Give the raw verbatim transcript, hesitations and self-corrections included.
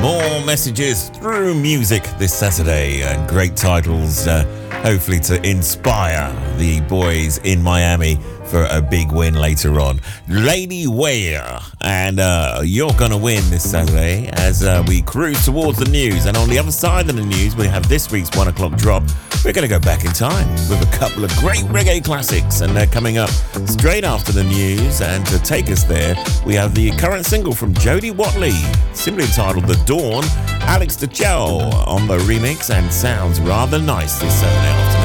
More messages through music this Saturday and great titles, uh, hopefully to inspire the boys in Miami for a big win later on. Lady Ware, and uh, you're going to win this Saturday as uh, we cruise towards the news. And on the other side of the news, we have this week's one o'clock drop. We're going to go back in time with a couple of great reggae classics, and they're coming up straight after the news. And to take us there, we have the current single from Jody Watley, simply entitled The Dawn. Alex DeChao on the remix, and sounds rather nice this Saturday.